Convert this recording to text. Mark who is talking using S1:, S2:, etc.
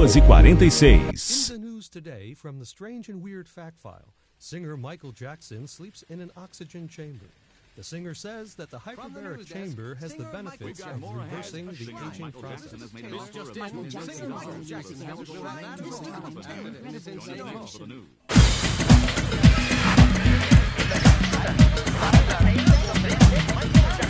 S1: 246.
S2: In the news today from the Strange and Weird Fact File, singer Michael Jackson sleeps in an oxygen chamber. The singer says that the hyperbaric chamber has the benefits of reversing the aging process.
S3: Michael Jackson.